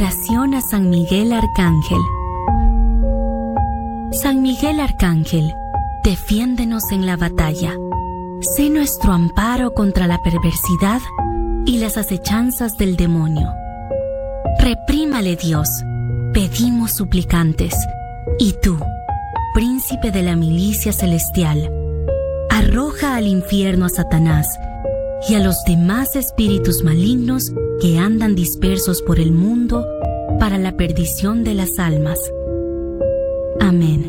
Oración a San Miguel Arcángel. San Miguel Arcángel, defiéndenos en la batalla. Sé nuestro amparo contra la perversidad y las acechanzas del demonio. Reprímale Dios, pedimos suplicantes. Y tú, príncipe de la milicia celestial, arroja al infierno a Satanás y a los demás espíritus malignos que andan dispersos por el mundo para la perdición de las almas. Amén.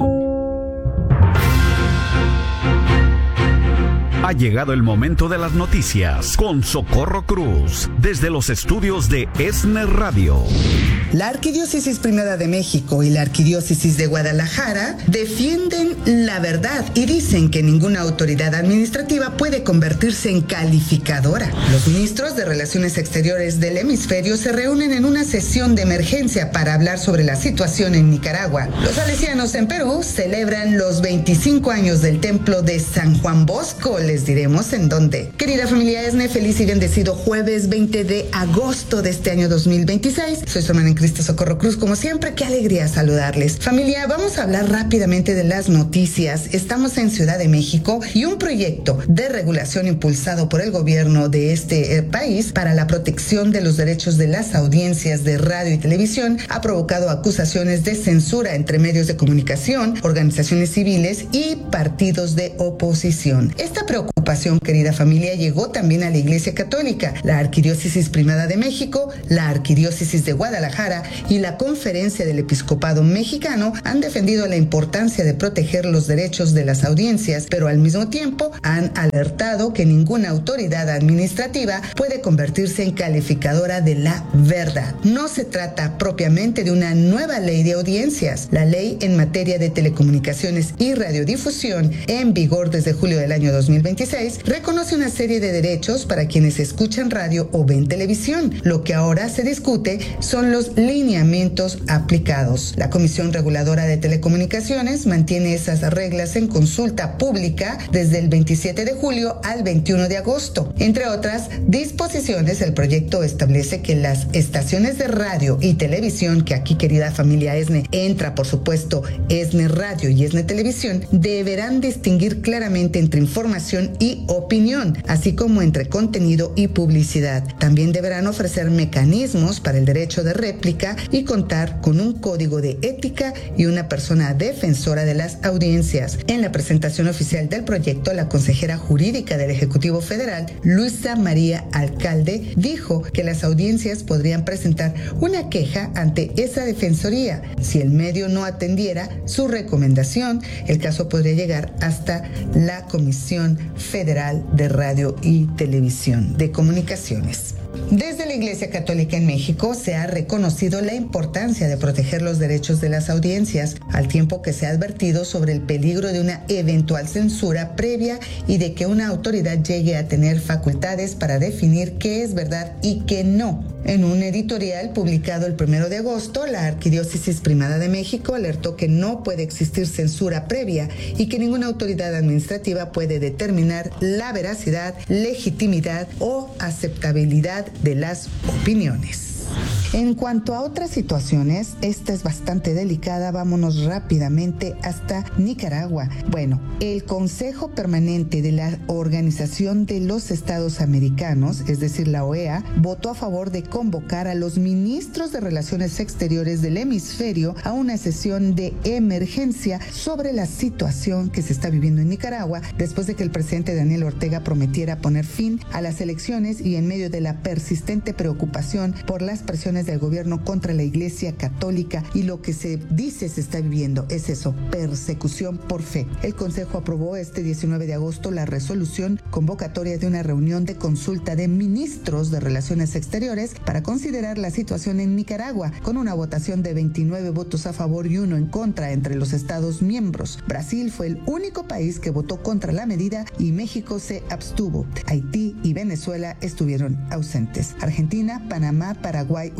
Ha llegado el momento de las noticias con Socorro Cruz, desde los estudios de ESNE Radio. La Arquidiócesis Primada de México y la Arquidiócesis de Guadalajara defienden la verdad y dicen que ninguna autoridad administrativa puede convertirse en calificadora. Los ministros de Relaciones Exteriores del hemisferio se reúnen en una sesión de emergencia para hablar sobre la situación en Nicaragua. Los salesianos en Perú celebran los 25 años del templo de San Juan Bosco. Les diremos en dónde. Querida familia ESNE, feliz y bendecido jueves 20 de agosto de este año 2026. Soy su hermana en Cristo, Socorro Cruz, como siempre. Qué alegría saludarles. Familia, vamos a hablar rápidamente de las noticias. Estamos en Ciudad de México y un proyecto de regulación impulsado por el gobierno de este país para la protección de los derechos de las audiencias de radio y televisión ha provocado acusaciones de censura entre medios de comunicación, organizaciones civiles y partidos de oposición. Esta preocupación, querida familia, llegó también a la Iglesia Católica, la Arquidiócesis Primada de México, la Arquidiócesis de Guadalajara y la Conferencia del Episcopado Mexicano han defendido la importancia de proteger los derechos de las audiencias, pero al mismo tiempo han alertado que ninguna autoridad administrativa puede convertirse en calificadora de la verdad. No se trata propiamente de una nueva ley de audiencias. La ley en materia de telecomunicaciones y radiodifusión, en vigor desde julio del año 2026, reconoce una serie de derechos para quienes escuchan radio o ven televisión. Lo que ahora se discute son los lineamientos aplicados. La Comisión Reguladora de Telecomunicaciones mantiene esas reglas en consulta pública desde el 27 de julio al 21 de agosto. Entre otras disposiciones, el proyecto establece que las estaciones de radio y televisión, que aquí, querida familia ESNE, entra por supuesto ESNE Radio y ESNE Televisión, deberán distinguir claramente entre información y opinión, así como entre contenido y publicidad. También deberán ofrecer mecanismos para el derecho de réplica y contar con un código de ética y una persona defensora de las audiencias. En la presentación oficial del proyecto, la consejera jurídica del Ejecutivo Federal, Luisa María Alcalde, dijo que las audiencias podrían presentar una queja ante esa defensoría. Si el medio no atendiera su recomendación, el caso podría llegar hasta la Comisión Federal de Radio y Televisión de Comunicaciones. Desde la Iglesia Católica en México se ha reconocido la importancia de proteger los derechos de las audiencias, al tiempo que se ha advertido sobre el peligro de una eventual censura previa y de que una autoridad llegue a tener facultades para definir qué es verdad y qué no. En un editorial publicado el 1 de agosto, la Arquidiócesis Primada de México alertó que no puede existir censura previa y que ninguna autoridad administrativa puede determinar la veracidad, legitimidad o aceptabilidad de las opiniones. En cuanto a otras situaciones, esta es bastante delicada. Vámonos rápidamente hasta Nicaragua. Bueno, el Consejo Permanente de la Organización de los Estados Americanos, es decir, la OEA, votó a favor de convocar a los ministros de Relaciones Exteriores del hemisferio a una sesión de emergencia sobre la situación que se está viviendo en Nicaragua después de que el presidente Daniel Ortega prometiera poner fin a las elecciones y en medio de la persistente preocupación por las presiones del gobierno contra la Iglesia Católica y lo que se dice se está viviendo es eso, persecución por fe. El Consejo aprobó este 19 de agosto la resolución convocatoria de una reunión de consulta de ministros de Relaciones Exteriores para considerar la situación en Nicaragua, con una votación de 29 votos a favor y 1 en contra entre los Estados miembros. Brasil fue el único país que votó contra la medida y México se abstuvo. Haití y Venezuela estuvieron ausentes. Argentina, Panamá, Paraguay, Uruguay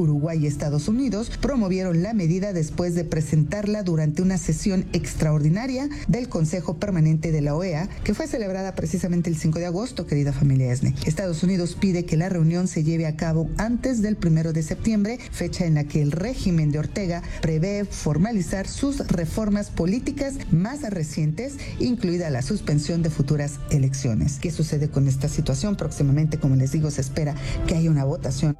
Uruguay y Estados Unidos promovieron la medida después de presentarla durante una sesión extraordinaria del Consejo Permanente de la OEA, que fue celebrada precisamente el 5 de agosto, querida familia ESNE. Estados Unidos pide que la reunión se lleve a cabo antes del 1 de septiembre, fecha en la que el régimen de Ortega prevé formalizar sus reformas políticas más recientes, incluida la suspensión de futuras elecciones. ¿Qué sucede con esta situación? Próximamente, como les digo, se espera que haya una votación.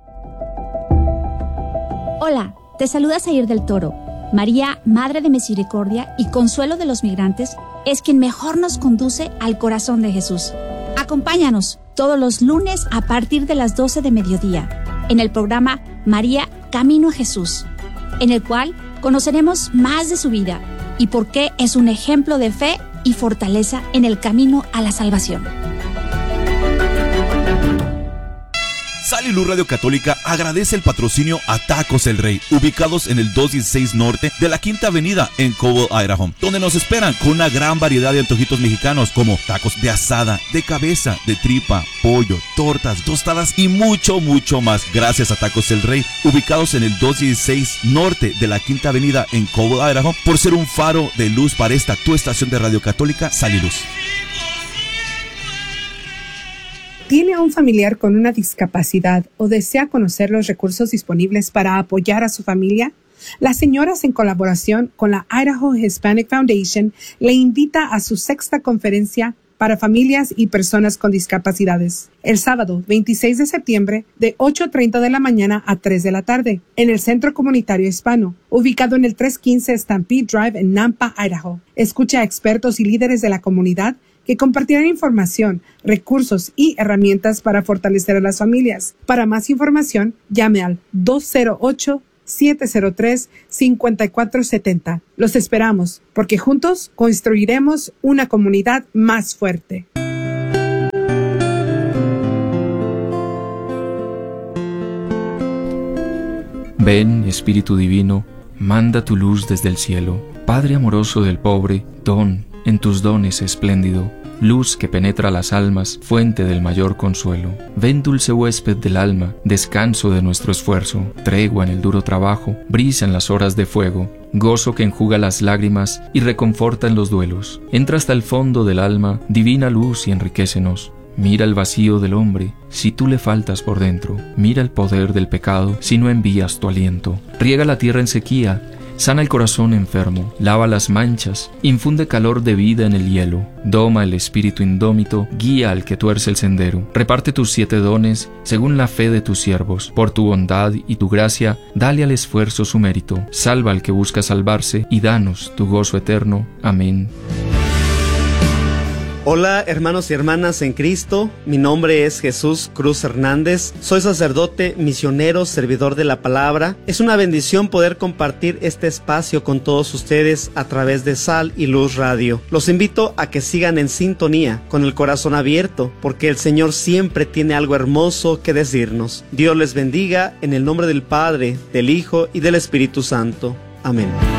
Hola, te saluda Zair del Toro. María, Madre de Misericordia y Consuelo de los Migrantes, es quien mejor nos conduce al corazón de Jesús. Acompáñanos todos los lunes a partir de las 12 de mediodía en el programa María, Camino a Jesús, en el cual conoceremos más de su vida y por qué es un ejemplo de fe y fortaleza en el camino a la salvación. Sal y Luz Radio Católica agradece el patrocinio a Tacos El Rey, ubicados en el 216 Norte de la Quinta Avenida en Cobble, Idaho, donde nos esperan con una gran variedad de antojitos mexicanos como tacos de asada, de cabeza, de tripa, pollo, tortas, tostadas y mucho, mucho más. Gracias a Tacos El Rey, ubicados en el 216 Norte de la Quinta Avenida en Cobble, Idaho, por ser un faro de luz para esta tu estación de Radio Católica, Sal y Luz. ¿Tiene a un familiar con una discapacidad o desea conocer los recursos disponibles para apoyar a su familia? Las señoras, en colaboración con la Idaho Hispanic Foundation, le invita a su 6ª conferencia para familias y personas con discapacidades, el sábado 26 de septiembre de 8:30 de la mañana a 3 de la tarde, en el Centro Comunitario Hispano, ubicado en el 315 Stampede Drive en Nampa, Idaho. Escucha a expertos y líderes de la comunidad que compartirán información, recursos y herramientas para fortalecer a las familias. Para más información, llame al 208-703-5470. Los esperamos, porque juntos construiremos una comunidad más fuerte. Ven, Espíritu Divino, manda tu luz desde el cielo. Padre amoroso del pobre, don en tus dones espléndido, luz que penetra las almas, fuente del mayor consuelo. Ven, dulce huésped del alma, descanso de nuestro esfuerzo, tregua en el duro trabajo, brisa en las horas de fuego, gozo que enjuga las lágrimas y reconforta en los duelos. Entra hasta el fondo del alma, divina luz, y enriquécenos. Mira el vacío del hombre, si tú le faltas por dentro. Mira el poder del pecado, si no envías tu aliento. Riega la tierra en sequía, sana el corazón enfermo, lava las manchas, infunde calor de vida en el hielo, doma el espíritu indómito, guía al que tuerce el sendero. Reparte tus 7 dones según la fe de tus siervos. Por tu bondad y tu gracia, dale al esfuerzo su mérito. Salva al que busca salvarse y danos tu gozo eterno. Amén. Hola hermanos y hermanas en Cristo, mi nombre es Jesús Cruz Hernández, soy sacerdote, misionero, servidor de la palabra. Es una bendición poder compartir este espacio con todos ustedes a través de Sal y Luz Radio. Los invito a que sigan en sintonía, con el corazón abierto, porque el Señor siempre tiene algo hermoso que decirnos. Dios les bendiga en el nombre del Padre, del Hijo y del Espíritu Santo. Amén.